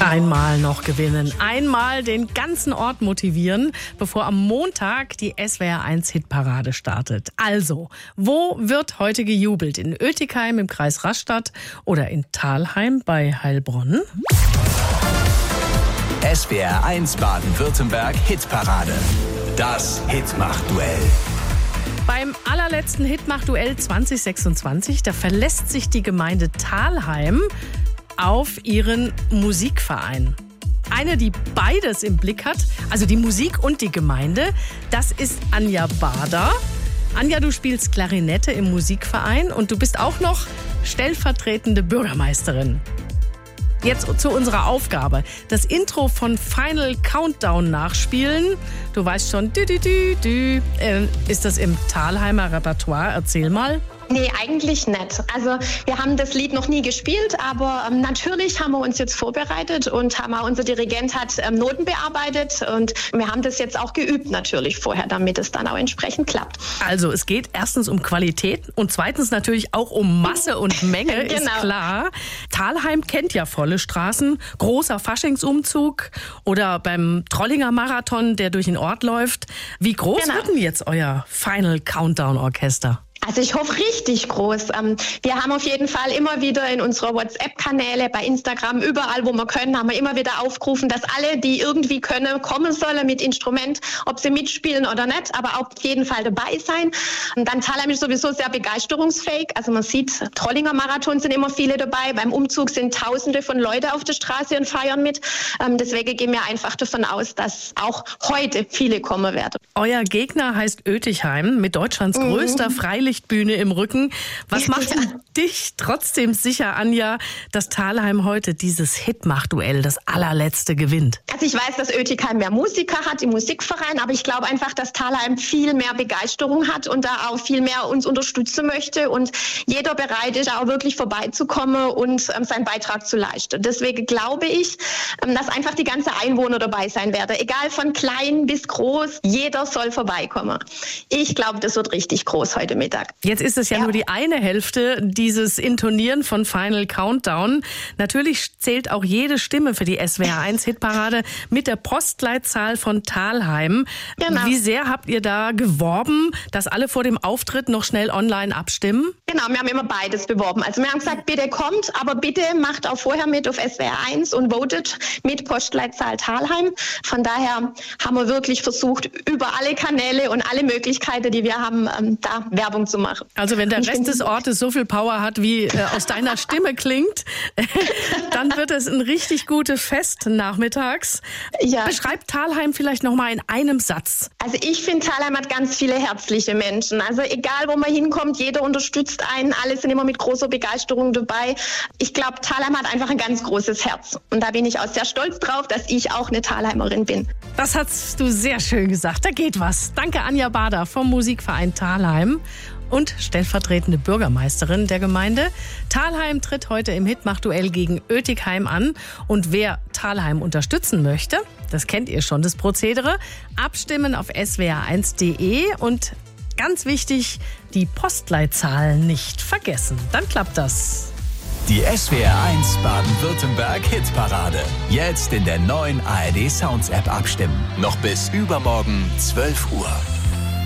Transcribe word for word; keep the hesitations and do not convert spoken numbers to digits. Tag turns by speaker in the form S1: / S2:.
S1: Einmal noch gewinnen, einmal den ganzen Ort motivieren, bevor am Montag die S W R eins Hitparade startet. Also, wo wird heute gejubelt? In Oetikheim im Kreis Rastatt oder in Thalheim bei Heilbronn?
S2: S W R eins Baden-Württemberg Hitparade. Das Hitmach-Duell.
S1: Beim allerletzten Hitmach-Duell zwanzig sechsundzwanzig, da verlässt sich die Gemeinde Thalheim auf ihren Musikverein. Eine, die beides im Blick hat, also die Musik und die Gemeinde, das ist Anja Bader. Anja, du spielst Klarinette im Musikverein und du bist auch noch stellvertretende Bürgermeisterin. Jetzt zu unserer Aufgabe. Das Intro von Final Countdown nachspielen. Du weißt schon, dü, dü, dü, dü. Äh, ist das im Thalheimer Repertoire? Erzähl mal.
S3: Nee, eigentlich nicht. Also wir haben das Lied noch nie gespielt, aber ähm, natürlich haben wir uns jetzt vorbereitet und haben auch, unser Dirigent hat ähm, Noten bearbeitet und wir haben das jetzt auch geübt natürlich vorher, damit es dann auch entsprechend klappt.
S1: Also es geht erstens um Qualität und zweitens natürlich auch um Masse und Menge,
S3: Genau.
S1: ist klar. Thalheim kennt ja volle Straßen, großer Faschingsumzug oder beim Trollinger Marathon, der durch den Ort läuft. Wie groß
S3: Genau.
S1: wird denn jetzt euer Final Countdown Orchester?
S3: Also ich hoffe richtig groß. Wir haben auf jeden Fall immer wieder in unserer WhatsApp-Kanäle, bei Instagram, überall, wo wir können, haben wir immer wieder aufgerufen, dass alle, die irgendwie können, kommen sollen mit Instrument, ob sie mitspielen oder nicht, aber auf jeden Fall dabei sein. Und dann Thalheim ist sowieso sehr begeisterungsfähig. Also man sieht, Trollinger Marathon sind immer viele dabei. Beim Umzug sind Tausende von Leuten auf der Straße und feiern mit. Deswegen gehen wir einfach davon aus, dass auch heute viele kommen werden.
S1: Euer Gegner heißt Oetikheim mit Deutschlands
S3: Mhm.
S1: größter Freilichtbühne im Rücken. Was macht
S3: Ja.
S1: dich trotzdem sicher, Anja, dass Thalheim heute dieses Hitmach-Duell, das allerletzte, gewinnt?
S3: Also ich weiß, dass Oetikheim mehr Musiker hat im Musikverein, aber ich glaube einfach, dass Thalheim viel mehr Begeisterung hat und da auch viel mehr uns unterstützen möchte und jeder bereit ist, auch wirklich vorbeizukommen und ähm, seinen Beitrag zu leisten. Deswegen glaube ich, ähm, dass einfach die ganzen Einwohner dabei sein werden. Egal von klein bis groß, jeder soll vorbeikommen. Ich glaube, das wird richtig groß heute Mittag.
S1: Jetzt ist es ja,
S3: Ja.
S1: nur die eine Hälfte, dieses Intonieren von Final Countdown. Natürlich zählt auch jede Stimme für die S W R eins Hitparade mit der Postleitzahl von Thalheim.
S3: Genau.
S1: Wie sehr habt ihr da geworben, dass alle vor dem Auftritt noch schnell online abstimmen?
S3: Genau, wir haben immer beides beworben. Also wir haben gesagt, bitte kommt, aber bitte macht auch vorher mit auf S W R eins und votet mit Postleitzahl Thalheim. Von daher haben wir wirklich versucht, über alle Kanäle und alle Möglichkeiten, die wir haben, ähm, da Werbung zu machen.
S1: Also wenn der
S3: Ich
S1: Rest
S3: finde-
S1: des Ortes so viel Power hat, wie äh, aus deiner Stimme klingt, dann wird es ein richtig gutes Fest nachmittags.
S3: Ja.
S1: Beschreib Thalheim vielleicht noch mal in einem Satz.
S3: Also ich finde, Thalheim hat ganz viele herzliche Menschen. Also egal, wo man hinkommt, jeder unterstützt einen. Alle sind immer mit großer Begeisterung dabei. Ich glaube, Thalheim hat einfach ein ganz großes Herz. Und da bin ich auch sehr stolz drauf, dass ich auch eine Thalheimerin bin.
S1: Das hast du sehr schön gesagt. Da geht was. Danke, Anja Bader vom Musikverein Thalheim und stellvertretende Bürgermeisterin der Gemeinde. Thalheim tritt heute im Hitmach-Duell gegen Oetikheim an. Und wer Thalheim unterstützen möchte, das kennt ihr schon, das Prozedere, abstimmen auf S W R eins Punkt de und ganz wichtig, die Postleitzahl nicht vergessen. Dann klappt das.
S2: Die S W R eins Baden-Württemberg Hitparade. Jetzt in der neuen A R D Sounds App abstimmen. Noch bis übermorgen zwölf Uhr.